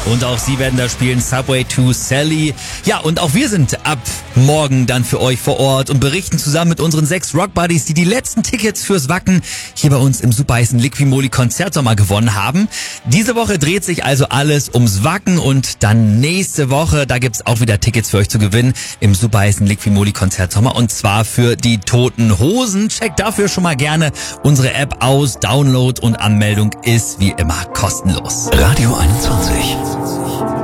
Und auch sie werden da spielen, Subway to Sally. Ja, und auch wir sind ab morgen dann für euch vor Ort und berichten zusammen mit unseren 6 Rock-Buddies, die letzten Tickets fürs Wacken hier bei uns im super heißen Liquimoli Konzertsommer gewonnen haben. Diese Woche dreht sich also alles ums Wacken und dann nächste Woche, da gibt's auch wieder Tickets für euch zu gewinnen im super heißen Liquimoli Konzertsommer und zwar für die Toten Hosen. Checkt dafür schon mal gerne unsere App aus. Download und Anmeldung ist wie immer kostenlos. Radio 21.